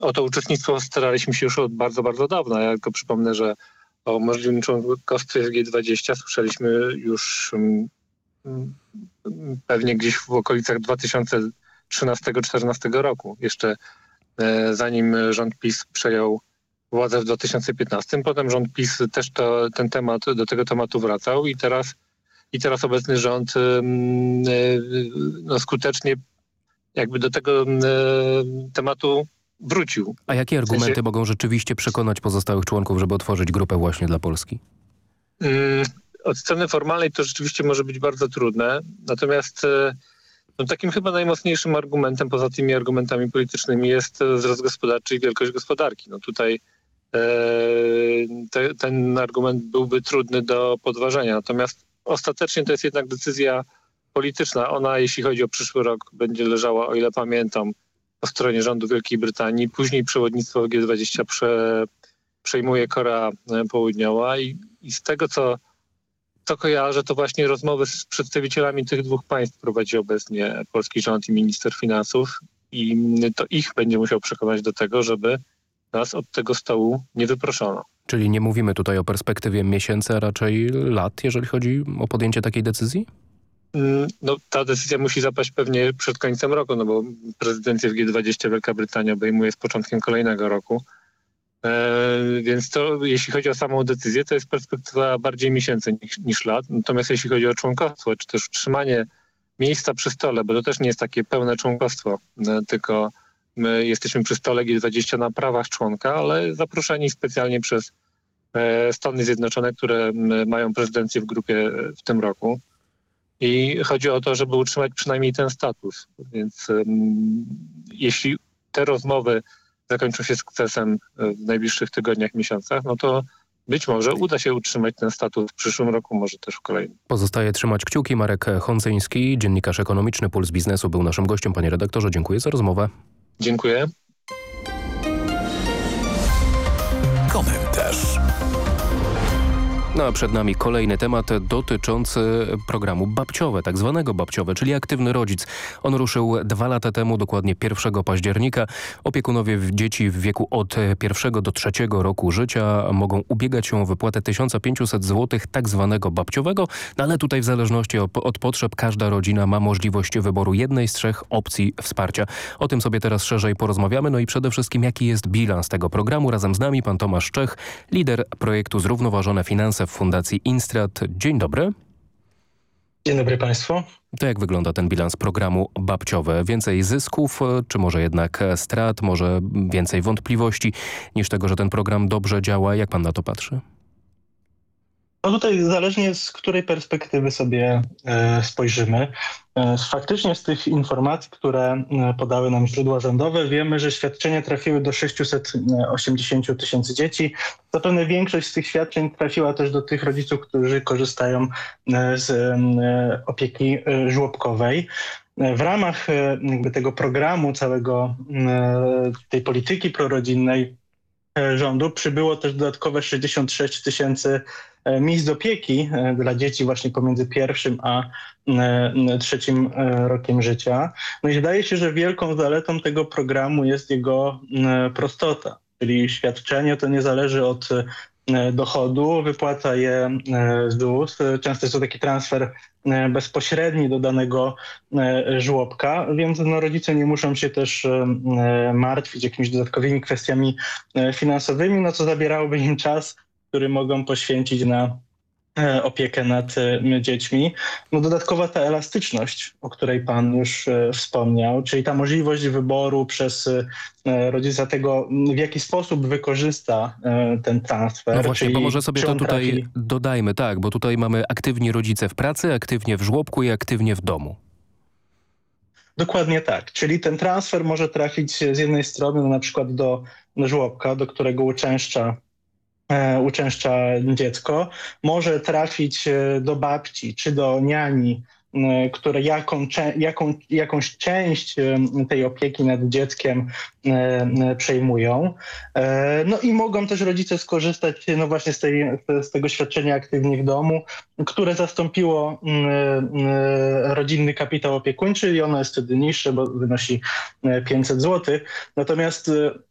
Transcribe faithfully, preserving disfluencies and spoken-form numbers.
o to uczestnictwo staraliśmy się już od bardzo, bardzo dawna. Ja tylko przypomnę, że o możliwym członkostwie w G dwadzieścia słyszeliśmy już um, pewnie gdzieś w okolicach dwa tysiące trzynastego czternastego roku. Jeszcze e, zanim rząd PiS przejął władzę w dwa tysiące piętnastym. Potem rząd PiS też to, ten temat, do tego tematu wracał i teraz, i teraz obecny rząd no, skutecznie jakby do tego tematu wrócił. A jakie argumenty w sensie... mogą rzeczywiście przekonać pozostałych członków, żeby otworzyć grupę właśnie dla Polski? Od strony formalnej to rzeczywiście może być bardzo trudne, natomiast no, takim chyba najmocniejszym argumentem poza tymi argumentami politycznymi jest wzrost gospodarczy i wielkość gospodarki. No tutaj Te, ten argument byłby trudny do podważenia. Natomiast ostatecznie to jest jednak decyzja polityczna. Ona, jeśli chodzi o przyszły rok, będzie leżała, o ile pamiętam, po stronie rządu Wielkiej Brytanii. Później przewodnictwo G dwadzieścia prze, przejmuje Korea Południowa i, i z tego, co, co kojarzę, to właśnie rozmowy z przedstawicielami tych dwóch państw prowadzi obecnie polski rząd i minister finansów i to ich będzie musiał przekonać do tego, żeby nas od tego stołu nie wyproszono. Czyli nie mówimy tutaj o perspektywie miesięcy, a raczej lat, jeżeli chodzi o podjęcie takiej decyzji? No, ta decyzja musi zapaść pewnie przed końcem roku, no bo prezydencję w G dwadzieścia Wielka Brytania obejmuje z początkiem kolejnego roku. E, więc to, jeśli chodzi o samą decyzję, to jest perspektywa bardziej miesięcy niż, niż lat. Natomiast jeśli chodzi o członkostwo, czy też utrzymanie miejsca przy stole, bo to też nie jest takie pełne członkostwo, e, tylko my jesteśmy przy stole G dwadzieścia na prawach członka, ale zaproszeni specjalnie przez Stany Zjednoczone, które mają prezydencję w grupie w tym roku. I chodzi o to, żeby utrzymać przynajmniej ten status. Więc um, jeśli te rozmowy zakończą się sukcesem w najbliższych tygodniach, miesiącach, no to być może uda się utrzymać ten status w przyszłym roku, może też w kolejnym. Pozostaje trzymać kciuki. Marek Hondzyński, dziennikarz ekonomiczny, Puls Biznesu, był naszym gościem. Panie redaktorze, dziękuję za rozmowę. Dziękuję. Komentarz. No a przed nami kolejny temat dotyczący programu Babciowe, tak zwanego Babciowe, czyli aktywny rodzic. On ruszył dwa lata temu, dokładnie pierwszego października. Opiekunowie dzieci w wieku od pierwszego do trzeciego roku życia mogą ubiegać się o wypłatę tysiąc pięćset złotych tak zwanego babciowego, no ale tutaj w zależności od potrzeb każda rodzina ma możliwość wyboru jednej z trzech opcji wsparcia. O tym sobie teraz szerzej porozmawiamy, no i przede wszystkim jaki jest bilans tego programu. Razem z nami pan Tomasz Czech, lider projektu Zrównoważone Finanse w Fundacji Instrat. Dzień dobry. Dzień dobry Państwu. To jak wygląda ten bilans programu Babciowe? Więcej zysków, czy może jednak strat, może więcej wątpliwości niż tego, że ten program dobrze działa? Jak pan na to patrzy? No tutaj zależnie z której perspektywy sobie e, spojrzymy. E, faktycznie z tych informacji, które podały nam źródła rządowe, wiemy, że świadczenia trafiły do sześćset osiemdziesiąt tysięcy dzieci. Zapewne większość z tych świadczeń trafiła też do tych rodziców, którzy korzystają z e, opieki żłobkowej. W ramach e, jakby tego programu, całego e, tej polityki prorodzinnej rządu przybyło też dodatkowe sześćdziesiąt sześć tysięcy miejsc opieki dla dzieci właśnie pomiędzy pierwszym a trzecim rokiem życia. No i wydaje się, że wielką zaletą tego programu jest jego prostota, czyli świadczenie to nie zależy od dochodu, wypłaca je ZUS. Często jest to taki transfer bezpośredni do danego żłobka, więc no, rodzice nie muszą się też martwić jakimiś dodatkowymi kwestiami finansowymi, no co zabierałoby im czas, który mogą poświęcić na opiekę nad dziećmi. No dodatkowa ta elastyczność, o której pan już wspomniał, czyli ta możliwość wyboru przez rodzica tego, w jaki sposób wykorzysta ten transfer. No właśnie, czyli bo może sobie to tutaj trafi... dodajmy, tak, bo tutaj mamy aktywni rodzice w pracy, aktywnie w żłobku i aktywnie w domu. Dokładnie tak, czyli ten transfer może trafić z jednej strony no, na przykład do żłobka, do którego uczęszcza uczęszcza dziecko, może trafić do babci czy do niani, które jaką, jaką, jakąś część tej opieki nad dzieckiem przejmują. No i mogą też rodzice skorzystać no właśnie z, tej, z tego świadczenia aktywnie w domu, które zastąpiło rodzinny kapitał opiekuńczy i ono jest wtedy niższe, bo wynosi pięćset złotych. Natomiast